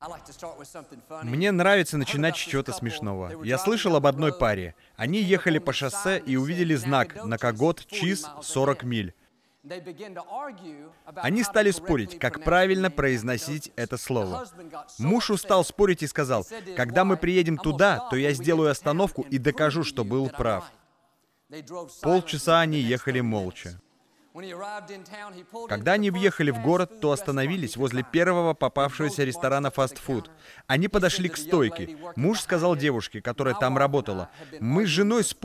Мне нравится начинать с чего-то смешного. Я слышал об одной паре. Они ехали по шоссе и увидели знак на Кагот Чиз 40 миль. Они стали спорить, как правильно произносить это слово. Муж устал спорить и сказал: «Когда мы приедем туда, то я сделаю остановку и докажу, что был прав». Полчаса они ехали молча. Когда они въехали в город, то остановились возле первого попавшегося ресторана фастфуд. Они подошли к стойке. Муж сказал девушке, которая там работала: «Мы с женой спорим,